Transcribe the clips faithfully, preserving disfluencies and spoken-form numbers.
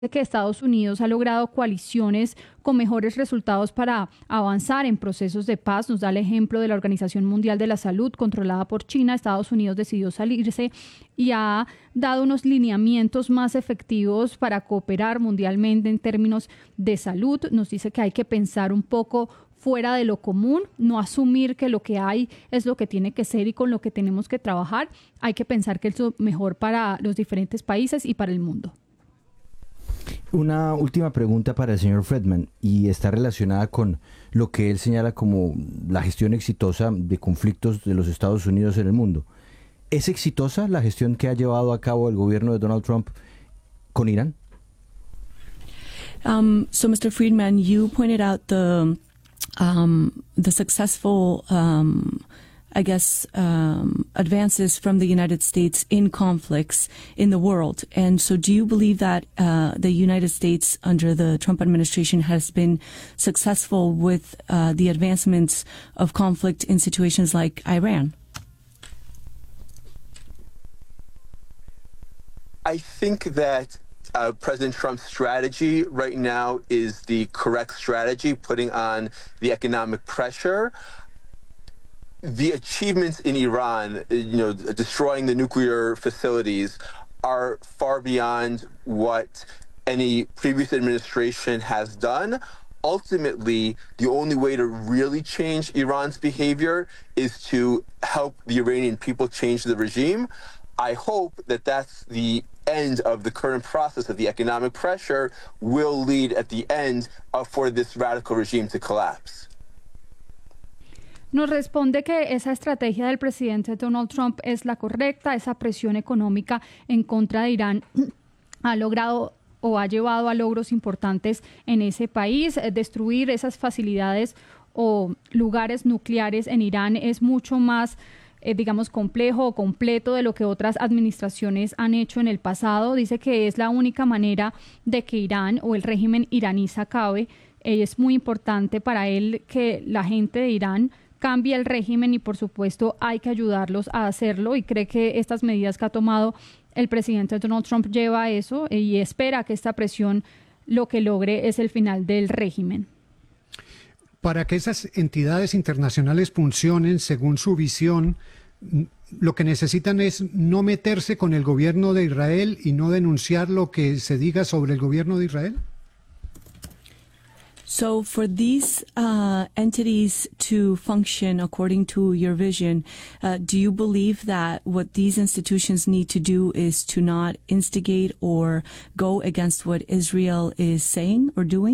que Estados Unidos ha logrado coaliciones con mejores resultados para avanzar en procesos de paz. Nos da el ejemplo de la Organización Mundial de la Salud, controlada por China. Estados Unidos decidió salirse y ha dado unos lineamientos más efectivos para cooperar mundialmente en términos de salud. Nos dice que hay que pensar un poco fuera de lo común, no asumir que lo que hay es lo que tiene que ser y con lo que tenemos que trabajar. Hay que pensar que es lo mejor para los diferentes países y para el mundo. Una última pregunta para el señor Friedman y está relacionada con lo que él señala como la gestión exitosa de conflictos de los Estados Unidos en el mundo. ¿Es exitosa la gestión que ha llevado a cabo el gobierno de Donald Trump con Irán? Um, so, mister Friedman, you pointed out the um, the successful um, I guess, um, advances from the United States in conflicts in the world. And so do you believe that uh, the United States under the Trump administration has been successful with uh, the advancements of conflict in situations like Iran? I think that uh, President Trump's strategy right now is the correct strategy, putting on the economic pressure. The achievements in Iran, you know, destroying the nuclear facilities, are far beyond what any previous administration has done. Ultimately, the only way to really change Iran's behavior is to help the Iranian people change the regime. I hope that that's the end of the current process of the economic pressure will lead at the end uh, for this radical regime to collapse. Nos responde que esa estrategia del presidente Donald Trump es la correcta. Esa presión económica en contra de Irán ha logrado o ha llevado a logros importantes en ese país. Destruir esas facilidades o lugares nucleares en Irán es mucho más, eh, digamos, complejo o completo de lo que otras administraciones han hecho en el pasado. Dice que es la única manera de que Irán o el régimen iraní se acabe. Eh, es muy importante para él que la gente de Irán cambie el régimen y, por supuesto, hay que ayudarlos a hacerlo, y cree que estas medidas que ha tomado el presidente Donald Trump lleva a eso y espera que esta presión lo que logre es el final del régimen. Para que esas entidades internacionales funcionen según su visión, lo que necesitan es no meterse con el gobierno de Israel y no denunciar lo que se diga sobre el gobierno de Israel. So for these uh, entities to function according to your vision, uh, do you believe that what these institutions need to do is to not instigate or go against what Israel is saying or doing?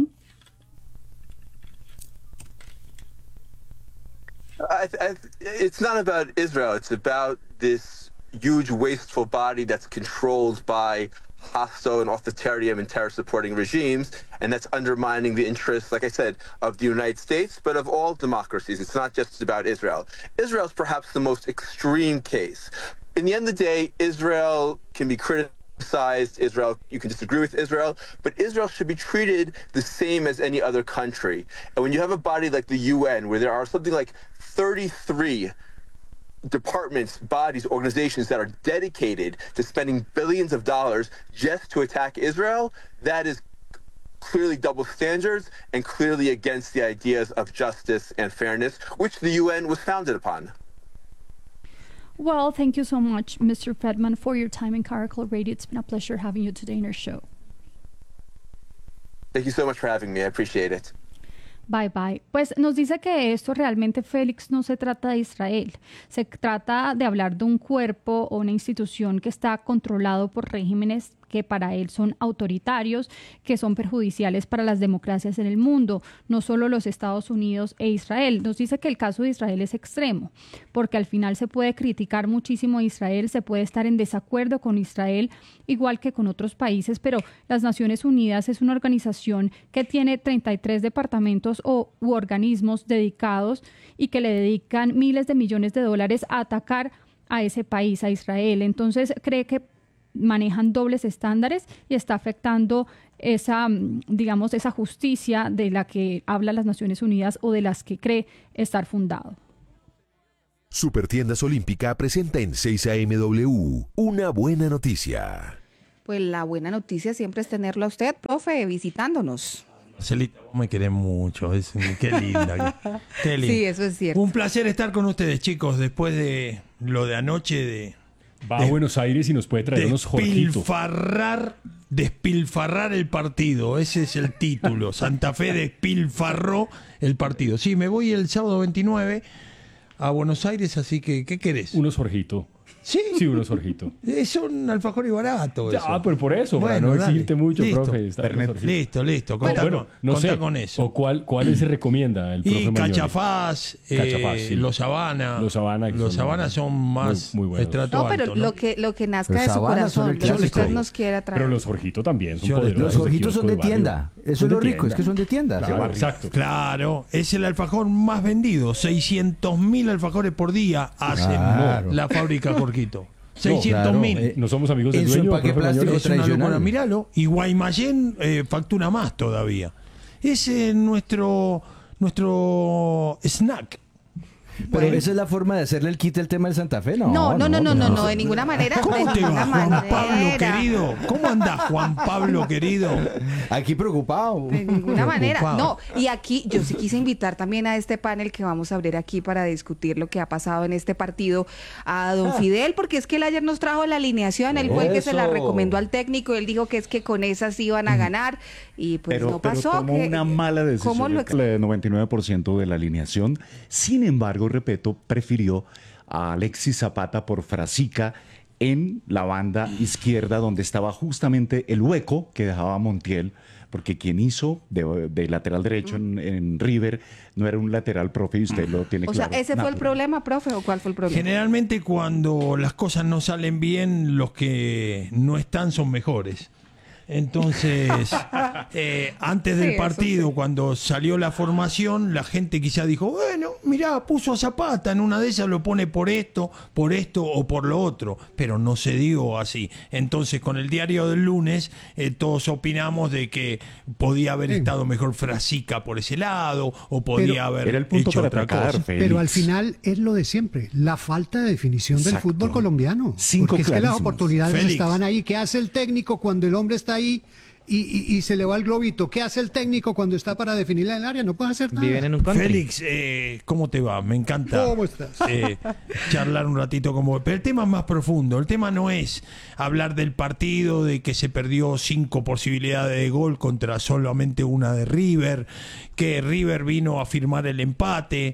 I, I, it's not about Israel. It's about this huge, wasteful body that's controlled by hostile and authoritarian and terror-supporting regimes, and that's undermining the interests, like I said, of the United States, but of all democracies. It's not just about Israel. Israel's perhaps the most extreme case. In the end of the day, Israel can be criticized. Israel, you can disagree with Israel, but Israel should be treated the same as any other country. And when you have a body like the U N, where there are something like thirty-three departments, bodies, organizations that are dedicated to spending billions of dollars just to attack Israel, that is clearly double standards and clearly against the ideas of justice and fairness, which the U N was founded upon. Well, thank you so much, Mister Friedman, for your time in Caracol Radio. It's been a pleasure having you today in our show. Thank you so much for having me. I appreciate it. Bye bye. Pues nos dice que esto realmente, Félix, no se trata de Israel. Se trata de hablar de un cuerpo o una institución que está controlado por regímenes que para él son autoritarios, que son perjudiciales para las democracias en el mundo, no solo los Estados Unidos e Israel. Nos dice que el caso de Israel es extremo, porque al final se puede criticar muchísimo a Israel, se puede estar en desacuerdo con Israel, igual que con otros países, pero las Naciones Unidas es una organización que tiene treinta y tres departamentos o u organismos dedicados y que le dedican miles de millones de dólares a atacar a ese país, a Israel. Entonces cree que manejan dobles estándares y está afectando esa, digamos, esa justicia de la que habla las Naciones Unidas o de las que cree estar fundado. Supertiendas Olímpica presenta en seis A M W una buena noticia. Pues la buena noticia siempre es tenerlo a usted, profe, visitándonos. Celita, me querés mucho, es, qué linda. Qué linda. Sí, eso es cierto. Un placer estar con ustedes, chicos, después de lo de anoche de... Va a Buenos Aires y nos puede traer unos Jorgitos. Despilfarrar, despilfarrar el partido, ese es el título. Santa Fe despilfarró el partido. Sí, me voy el sábado veintinueve a Buenos Aires, así que, ¿qué querés? Unos Jorgitos. Sí. Sí, unos Jorgitos. Es un alfajor y barato. Ya, eso. pero por eso, Bueno, para no dale. exigirte mucho, Listo. profe. está unos Jorgitos. Listo, listo. Contá, Bueno, con, no contá sé. con eso. ¿O cuál, cuáles se recomienda el profe Y Magnoli? Cachafaz, eh, Cachafaz, sí. los Sabana. Los Sabana, que Los son Sabana son más muy- muy buenos. estrato No, pero alto, ¿no? lo que lo que nazca Los de su Sabanas son corazón, el lo que clásico. usted nos quiera traer. Pero los Jorgitos también son Yo- poderosos. Los de Jorgitos son de kiosco barrio. tienda. Eso Son es lo de rico, es tienda. que son de tienda. de Claro, barrio. exacto. Claro, es el alfajor más vendido. seiscientos mil alfajores por día hace Claro. la fábrica Jorgito. No, seiscientos mil. claro, eh, No somos amigos del En su dueño, empaque profe plástico Magnoli. Es una tradicional. locura, míralo. Y Guaymallén eh, factura más todavía. Ese es nuestro, nuestro snack. Pero Bueno. esa es la forma de hacerle el quite al tema del Santa Fe, ¿no? No, no, no, no, no, no, de ninguna manera. ¿Cómo de te va, ninguna Juan manera. Pablo querido? ¿Cómo andás, Juan Pablo querido? Aquí preocupado. De ninguna manera. Preocupado. No, y aquí yo sí quise invitar también a este panel que vamos a abrir aquí para discutir lo que ha pasado en este partido a don Fidel, porque es que él ayer nos trajo la alineación, él fue el que se la Eso. recomendó al técnico, él dijo que es que con esas iban a ganar y pues pero, no pero pasó. tomó que- una mala ¿Cómo decisión lo el de noventa y nueve por ciento de la alineación. Sin embargo, repito, prefirió a Alexis Zapata por Frasica en la banda izquierda, donde estaba justamente el hueco que dejaba Montiel, porque quien hizo de, de lateral derecho en, en River no era un lateral, profe, y usted lo tiene O claro. sea, ¿ese fue el Natural. problema, profe, o cuál fue el problema? Generalmente cuando las cosas no salen bien, los que no están son mejores. Entonces, eh, antes Sí, del eso partido, cuando salió la formación, la gente quizá dijo, bueno, mirá, puso a Zapata, en una de ellas lo pone por esto, por esto o por lo otro, pero no se dio así. Entonces, con el diario del lunes, eh, todos opinamos de que podía haber Sí. estado mejor Frasica por ese lado, o podía Pero- haber Era el punto hecho para otra atacar, cosa. Félix. Pero al final es lo de siempre, la falta de definición del Exacto. fútbol colombiano. Cinco Porque es que las clarísimos. oportunidades Félix. estaban ahí. ¿Qué hace el técnico cuando el hombre está ahí y, y- y se le va el globito? ¿Qué hace el técnico cuando está para definirla en el área? No puede hacer nada. Viven en un country. Félix, eh, ¿cómo te va? Me encanta ¿Cómo estás? eh, charlar un ratito con vos. Pero el tema es más profundo. El tema no es hablar del partido, de que se perdió cinco posibilidades de gol contra solamente una de River, que River vino a firmar el empate,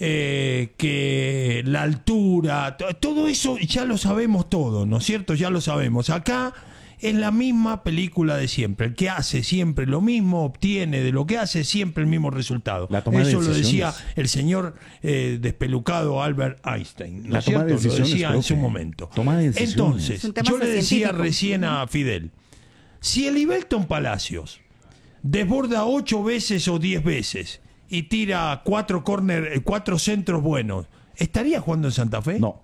eh, que la altura, to- todo eso ya lo sabemos todo, ¿no es cierto? Ya lo sabemos. Acá es la misma película de siempre. El que hace siempre lo mismo obtiene de lo que hace siempre el mismo resultado. La toma de Eso lo decía decisiones. el señor eh, despelucado Albert Einstein. ¿No La es toma cierto? de Lo decisiones, decía en su profe. momento. Toma de decisiones. Entonces, Es un tema yo le decía científico. recién a Fidel, si el Ibelton Palacios desborda ocho veces o diez veces y tira cuatro corner, eh, cuatro centros buenos, ¿estaría jugando en Santa Fe? No.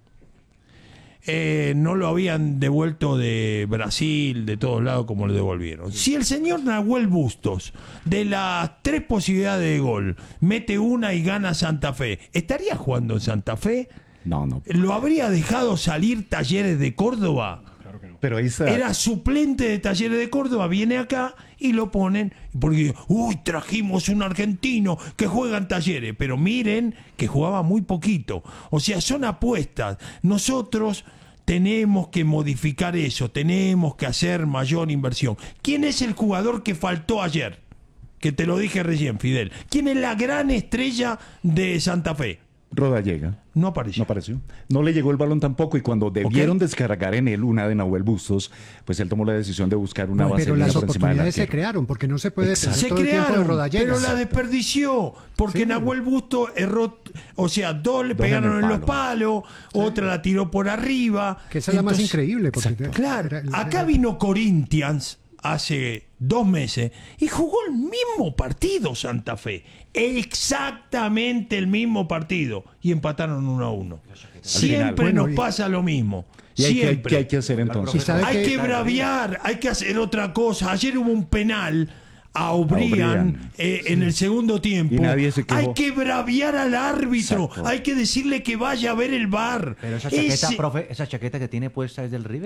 Eh, no lo habían devuelto de Brasil, de todos lados como lo devolvieron. Si el señor Nahuel Bustos, de las tres posibilidades de gol, mete una y gana Santa Fe, ¿estaría jugando en Santa Fe? No, no. ¿Lo habría dejado salir Talleres de Córdoba? Pero ahí está. Era suplente de Talleres de Córdoba, viene acá y lo ponen, porque, uy, trajimos un argentino que juega en Talleres, pero miren que jugaba muy poquito. O sea, son apuestas. Nosotros tenemos que modificar eso, tenemos que hacer mayor inversión. ¿Quién es el jugador que faltó ayer? Que te lo dije recién, Fidel. ¿Quién es la gran estrella de Santa Fe? Rodallega. No apareció. No apareció. No le llegó el balón tampoco y cuando debieron descargar en él una de Nahuel Bustos, pues él tomó la decisión de buscar una base Pero las por encima del oportunidades se arquero. crearon, porque no se puede tener Se todo el tiempo de crearon, Rodallega. pero la desperdició, porque Sí. Nahuel Busto erró, o sea, dos le Dos pegaron en en, el los palo. palos, otra la tiró por arriba. Que esa es la más Entonces, increíble. Porque exacto. Claro, era- era- acá vino Corinthians hace dos meses y jugó el mismo partido Santa Fe, exactamente el mismo partido y empataron uno a uno. Siempre Bueno, nos y- pasa lo mismo. ¿Y hay que, Siempre. qué hay que hacer entonces? Y sabe Hay que- que braviar, hay que hacer otra cosa. Ayer hubo un penal a O'Brien. Obrian eh, en el segundo tiempo. Y nadie se quejó. Hay que braviar al árbitro, Exacto. hay que decirle que vaya a ver el V A R. Pero esa chaqueta, Ese- profe, esa chaqueta que tiene puesta es del River.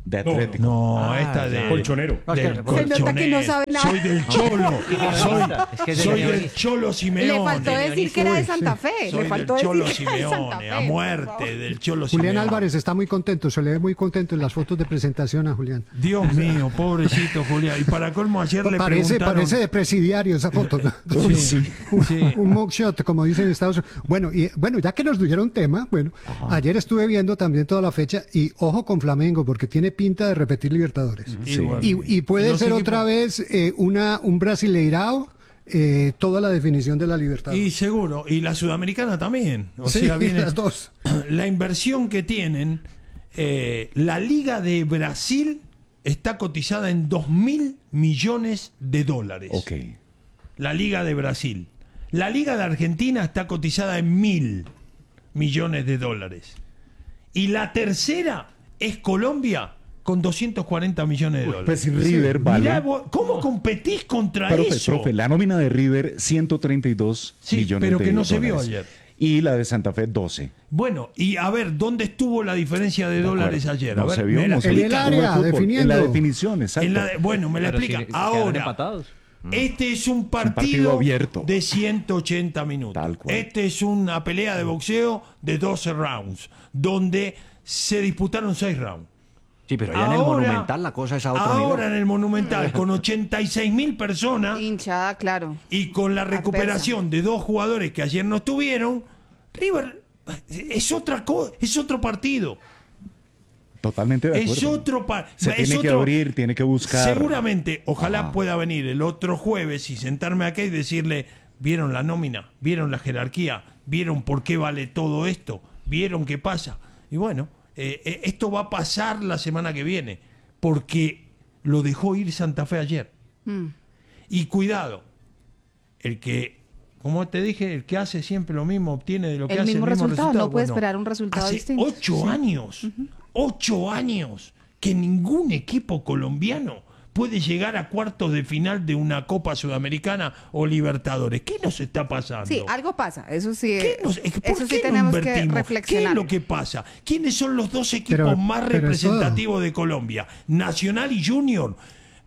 de Atlético. No, Ah, esta de colchonero. Del Se nota que no colchonero. sabe nada. Soy del Cholo. soy Es que es soy de del Cholo Simeone. Le faltó decir que era de Santa Fe. Soy Le faltó del Cholo decir que era de Santa Simeone, Fe. a por muerte favor. del Cholo Julián Simeone. Álvarez está muy contento, se le ve muy contento en las fotos de presentación a Julián. Dios mío, pobrecito Julián. Y para colmo ayer le Parece, preguntaron... parece de presidiario esa foto. ¿no? Sí, sí, sí. Un mugshot, como dicen en Estados Unidos. Bueno, y bueno, ya que nos dieron tema, bueno, ayer estuve viendo también toda la fecha y ojo con Flamengo, porque tiene pinta de repetir Libertadores. Y bueno, Y, y puede los ser equipos- otra vez eh, una un Brasileirao, eh, toda la definición de la Libertadores. Y seguro, y la sudamericana también. O Sí, sea, viene las dos. la inversión que tienen. eh, la Liga de Brasil está cotizada en dos mil millones de dólares. Ok. La Liga de Brasil. La Liga de Argentina está cotizada en mil millones de dólares. Y la tercera es Colombia con doscientos cuarenta millones de dólares. Pues River vale. Mirá, vos, ¿cómo competís contra Profe, eso? profe, la nómina de River, ciento treinta y dos Sí, millones pero de que no se vio dólares. ayer. Y la de Santa Fe, doce. Bueno, y a ver, ¿dónde estuvo la diferencia de, De dólares acuerdo. ayer? A No ver, se vio, me la no se En el explica. área, Fútbol, definiendo. En la definición, exacto. En la de- bueno, me la Pero explica. si- si quedaron Ahora, empatados. este es un partido, partido abierto. de ciento ochenta minutos. Tal cual. Este es una pelea de boxeo de doce rounds, donde se disputaron seis rounds. Sí, pero ya en el Ahora- Monumental la cosa es a otro Ahora nivel. en el Monumental, con ochenta y seis mil personas Hinchada, claro. y con la recuperación de dos jugadores que ayer no estuvieron, River es otra co- es otro partido. Totalmente de acuerdo. Es otro pa- Se es tiene que otro- abrir, tiene que buscar. Seguramente, ojalá Ajá. pueda venir el otro jueves y sentarme acá y decirle, ¿vieron la nómina? ¿Vieron la jerarquía? ¿Vieron por qué vale todo esto? ¿Vieron qué pasa? Y bueno, eh, eh, esto va a pasar la semana que viene, porque lo dejó ir Santa Fe ayer. Mm. Y cuidado, el que, como te dije, el que hace siempre lo mismo obtiene de lo que El hace mismo el mismo resultado, resultado. no puede Bueno, esperar un resultado hace distinto. Ocho Sí. años, ocho años que ningún equipo colombiano puede llegar a cuartos de final de una Copa Sudamericana o Libertadores. ¿Qué nos está pasando? Sí, algo pasa. Eso sí, ¿Qué nos- es que ¿por eso qué sí no tenemos que invertimos? ¿Qué reflexionar. es lo que pasa? ¿Quiénes son los dos equipos Pero- más pero eso- representativos de Colombia? Nacional y Junior.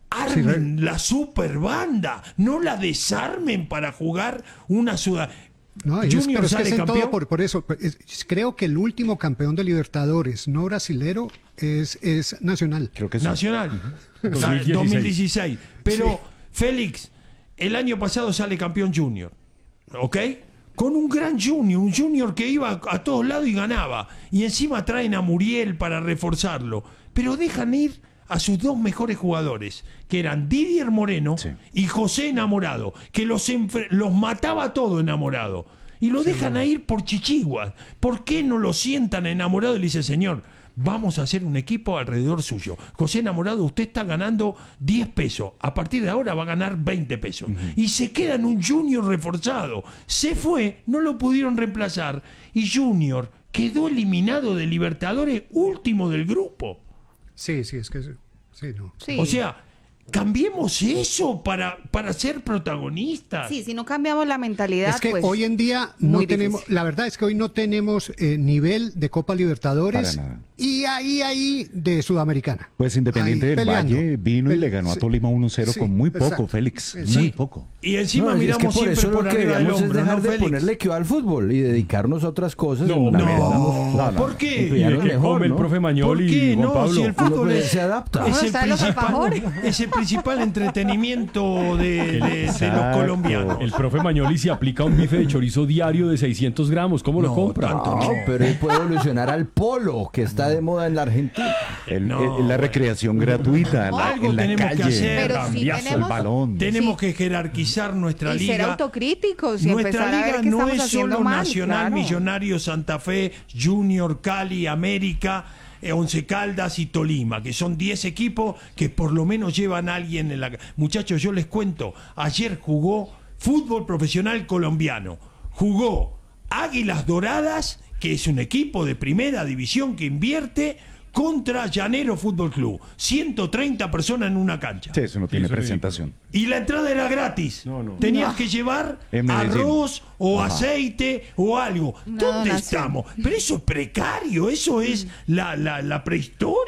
Armen la super banda, no la desarmen para jugar una ciudad. No, y es, Junior pero es que sale es en todo campeón. por, por eso. Es- creo que el último campeón de Libertadores no brasilero es, es Nacional. Creo que sí. Nacional. dos mil dieciséis. dos mil dieciséis. Pero, Félix, el año pasado sale campeón Junior. ¿Ok? Con un gran Junior, un Junior que iba a, a todos lados y ganaba. Y encima traen a Muriel para reforzarlo. Pero dejan ir a sus dos mejores jugadores, que eran Didier Moreno Sí. y José Enamorado, que los, enfre- los mataba todo Enamorado. Y lo dejan a ir por chichiguas. ¿Por qué no lo sientan a Enamorado y le dice, señor, vamos a hacer un equipo alrededor suyo? José Enamorado, usted está ganando diez pesos. A partir de ahora va a ganar veinte pesos. Y se queda en un Junior reforzado. Se fue, no lo pudieron reemplazar. Y Junior quedó eliminado de Libertadores, último del grupo. Sí, sí, es que sí, no. Sí. O sea, cambiemos eso para, para ser protagonistas. Sí, si no cambiamos la mentalidad, Es que pues, hoy en día no muy tenemos, difícil. la verdad es que hoy no tenemos eh, nivel de Copa Libertadores Para nada. y ahí, ahí de Sudamericana. Pues Independiente Ahí, del peleando. Valle vino y Pel- le ganó a sí. Tolima uno cero Sí, con muy poco, exacto. Félix. Sí. Muy poco. Y encima No, es miramos que por siempre eso por lo que arriba del deberíamos es hombro, dejar ¿no, de Félix? ponerle que va al fútbol y dedicarnos a otras cosas. No, una no, vez no, damos- no, no. ¿Por qué? Y Claro, de que mejor, come el ¿no? profe Mañol ¿Por y qué Juan no? Pablo. Si el Uno fútbol puede- es, se adapta. es Vamos a el estar los principal, alfajores. es el principal entretenimiento de, de- de los Exacto. colombianos. El profe Mañoli se aplica un bife de chorizo diario de seiscientos gramos. ¿Cómo lo No, compra? tanto No, pero él puede evolucionar al polo, que está de moda en la Argentina. El- No, el- la bueno. recreación gratuita, la- Algo en la tenemos que calle. hacer. Pero sí Cambiazo, tenemos- el balón. Tenemos Sí. que jerarquizar nuestra y ser liga. autocríticos y Nuestra empezar a ver liga qué no estamos es haciendo solo mal. Nacional, claro. Millonario, Santa Fe, Junior, Cali, América, eh, Once Caldas y Tolima, que son diez equipos que por lo menos llevan a alguien en la... Muchachos, yo les cuento, ayer jugó fútbol profesional colombiano, jugó Águilas Doradas, que es un equipo de primera división que invierte, contra Llanero Fútbol Club. ciento treinta personas en una cancha. Sí, eso no tiene eso es presentación. Y la entrada era gratis. No, no. Tenías que llevar En Medellín. arroz o Ajá. aceite o algo. Una ¿Dónde donación. estamos? Pero eso es precario, eso es la, la, la prehistoria.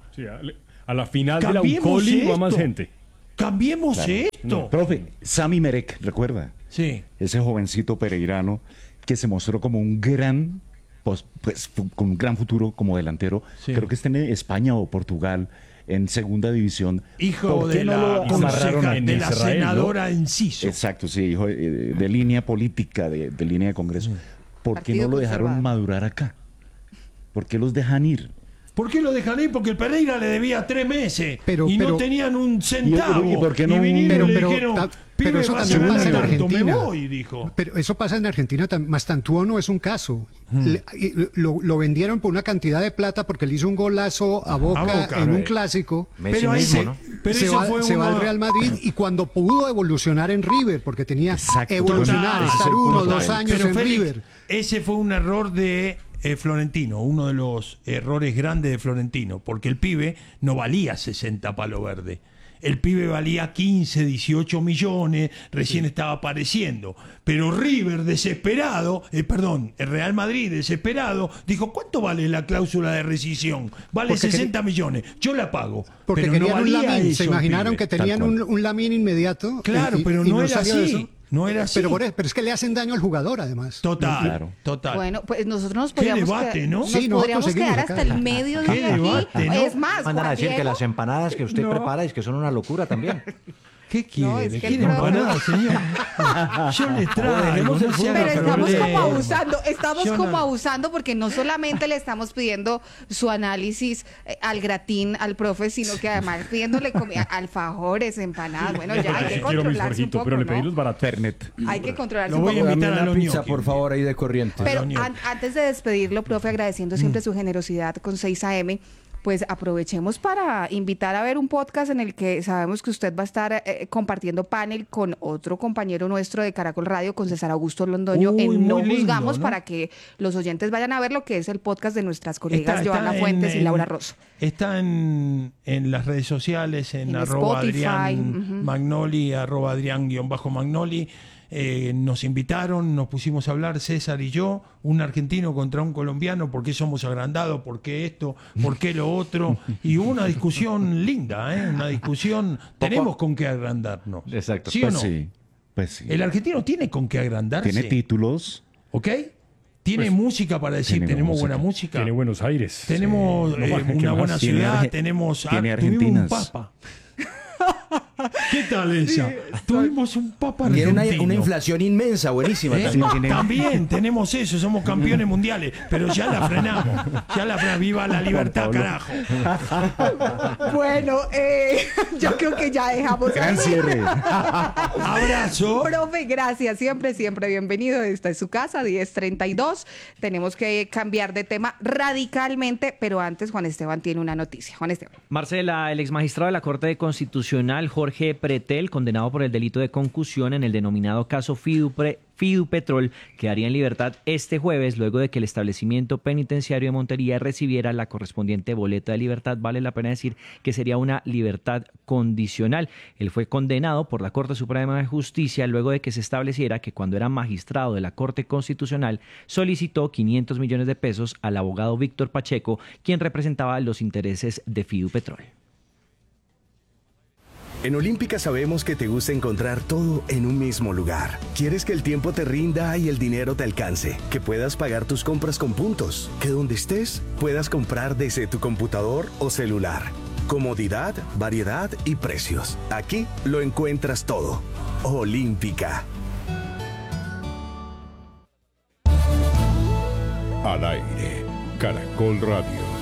Sí, a, a la final de la Cambiemos Ucoli va más esto. gente. Cambiemos Claro. esto. No. Profe, Sami Merek, ¿recuerda? Sí. Ese jovencito pereirano que se mostró como un gran, pues, pues, fu- con un gran futuro como delantero. Sí. Creo que está en España o Portugal, en segunda división. Hijo ¿Por qué de no la, lo amarraron conceja- en de la Israel, no? senadora Enciso. Exacto, sí, hijo de, de línea política, de, de línea de Congreso. ¿Por qué Partido no lo dejaron conservador. madurar acá? ¿Por qué los dejan ir? ¿Por qué lo dejan ir? Porque el Pereira le debía tres meses Pero- y no pero- tenían un centavo. ¿Y- y por qué no- vinieron Pero- y le pero- dijeron, ta- pibe, pero eso vas a también ganar pasa en tanto, me Argentina. voy, dijo. Pero eso pasa en Argentina, tam- Mastantuono es un caso. Hmm. Le- y lo, lo vendieron por una cantidad de plata porque le hizo un golazo a Boca, A Boca, en un eh. clásico. Messi Pero ahí mismo, se- ¿no? pero se eso va, fue se va uno- al Real Madrid y cuando pudo evolucionar en River, porque tenía Exacto. evolucionar, Total, estar uno, total. dos años Pero en Félix, River. ese fue un error de eh, Florentino, uno de los errores grandes de Florentino, porque el pibe no valía sesenta palo verde. El pibe valía quince, dieciocho millones, recién estaba apareciendo. Pero River, desesperado, eh, perdón, el Real Madrid, desesperado, dijo, ¿cuánto vale la cláusula de rescisión? Vale Porque sesenta millones, yo la pago. Porque pero no querían un valía Lamine, eso se el imaginaron pibe. que tenían Tal cual. un, un Lamine inmediato. Claro, y- pero y no era salió de así. eso. No era así. Pero, por eso- pero es que le hacen daño al jugador, además. Total, Claro. total. Bueno, pues nosotros nos Qué podríamos debate, quedar, ¿no? nos Sí, nosotros podríamos seguimos quedar acá. hasta el mediodía Qué aquí. debate, ¿no? Es más, Mandan a Juan decir que Diego, las empanadas que usted No. prepara es que son una locura también. ¿Qué quiere? No, es que el ¿Quiere profe- empanada, señor? Yo le traigo, dejemos el no se fútbol. haga Pero estamos problema. como abusando, estamos Yo como no- abusando porque no solamente le estamos pidiendo su análisis eh, al gratín al profe, sino que además pidiéndole comida, alfajores, empanadas. Bueno, ya hay que Sí, quiero mis controlarse un Jorgito, poco, pero le pedí ¿no? los baratos. Fernet. Hay que controlarse Lo un voy a poco. invitar Dame a una los pizza, ñoquis. por favor, ahí de corriente. Pero Ñoqui. an- antes de despedirlo, profe, agradeciendo siempre su generosidad con seis A M, pues aprovechemos para invitar a ver un podcast en el que sabemos que usted va a estar eh, compartiendo panel con otro compañero nuestro de Caracol Radio, con César Augusto Londoño, Uy, en No muy lindo, Juzgamos, ¿no? para que los oyentes vayan a ver lo que es el podcast de nuestras colegas Está- Joana está Fuentes en- y Laura en- Rosso. Está en, en las redes sociales, en, En arroba Spotify, Adrián ujú. Magnoli, arroba Adrián guión bajo Magnoli. Eh, nos invitaron, nos pusimos a hablar, César y yo, un argentino contra un colombiano, por qué somos agrandados, por qué esto, por qué lo otro. Y hubo una discusión linda, ¿eh? Una discusión. Tenemos con qué agrandarnos. Exacto. ¿Sí o Pues no? sí, pues sí. El argentino tiene con qué agrandarse. Tiene títulos. ¿Ok? Tiene música para decir, tiene tenemos música. buena música. Tiene Buenos Aires. Tenemos Sí. eh, No más, ¿qué una más? buena Tiene ciudad, Arge- tenemos tiene ah, tuvimos Argentinas. un papa. ¿Qué tal esa? Tuvimos un papa Tiene argentino. una, una inflación inmensa, buenísima. ¿Eh? también. También tenemos eso, somos campeones mundiales, pero ya la frenamos. Ya la frenamos. Viva la libertad, carajo. Bueno, eh, yo creo que ya dejamos Gran ahí. cierre. Abrazo. Profe, gracias, siempre, siempre bienvenido. Esta es su casa, diez treinta y dos. Tenemos que cambiar de tema radicalmente, pero antes Juan Esteban tiene una noticia. Juan Esteban. Marcela, el exmagistrado de la Corte Constitucional, Jorge Pretel, condenado por el delito de concusión en el denominado caso Fidupre, Fidupetrol, quedaría en libertad este jueves luego de que el establecimiento penitenciario de Montería recibiera la correspondiente boleta de libertad. Vale la pena decir que sería una libertad condicional. Él fue condenado por la Corte Suprema de Justicia luego de que se estableciera que cuando era magistrado de la Corte Constitucional solicitó quinientos millones de pesos al abogado Víctor Pacheco, quien representaba los intereses de Fidupetrol. En Olímpica sabemos que te gusta encontrar todo en un mismo lugar. Quieres que el tiempo te rinda y el dinero te alcance, que puedas pagar tus compras con puntos, que donde estés puedas comprar desde tu computador o celular. Comodidad, variedad y precios. Aquí lo encuentras todo. Olímpica. Al aire, Caracol Radio.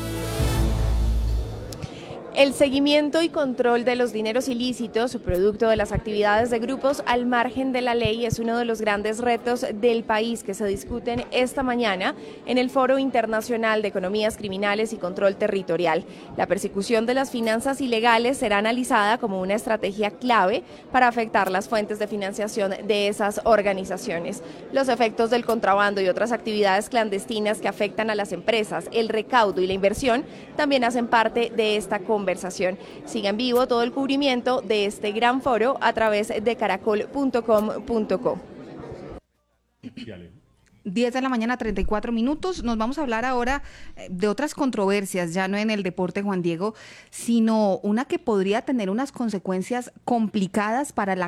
El seguimiento y control de los dineros ilícitos, producto de las actividades de grupos al margen de la ley, es uno de los grandes retos del país que se discuten esta mañana en el Foro Internacional de Economías Criminales y Control Territorial. La persecución de las finanzas ilegales será analizada como una estrategia clave para afectar las fuentes de financiación de esas organizaciones. Los efectos del contrabando y otras actividades clandestinas que afectan a las empresas, el recaudo y la inversión también hacen parte de esta conversación. Siga en vivo todo el cubrimiento de este gran foro a través de caracol punto com punto co. diez de la mañana, treinta y cuatro minutos. Nos vamos a hablar ahora de otras controversias, ya no en el deporte, Juan Diego, sino una que podría tener unas consecuencias complicadas para la